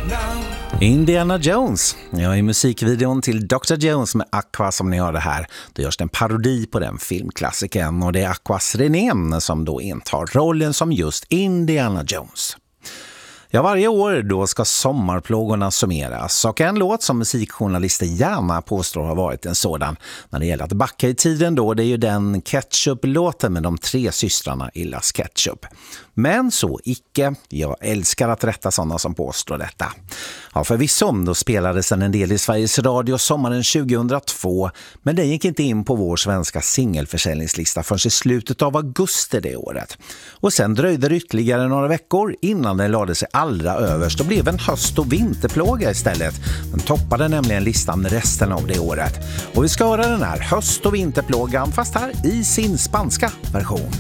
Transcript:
Indiana Jones. Ja, i musikvideon till Dr. Jones med Aqua som ni hörde här, då görs det en parodi på den filmklassikern och det är Aquas René som då intar rollen som just Indiana Jones. Ja, varje år då ska sommarplågorna summeras och en låt som musikjournalister gärna påstår har varit en sådan när det gäller att backa i tiden då, det är ju den Ketchup-låten med de 3 systrarna Illas Ketchup. Men så icke, jag älskar att rätta sådana som påstår detta. Ja, förvisso då spelades den en del i Sveriges Radio sommaren 2002, men den gick inte in på vår svenska singelförsäljningslista förrän i slutet av augusti det året. Och sen dröjde det ytterligare några veckor innan den lade sig allra överst och blev en höst- och vinterplåga istället. Den toppade nämligen listan resten av det året. Och vi ska höra den här höst- och vinterplågan fast här i sin spanska version.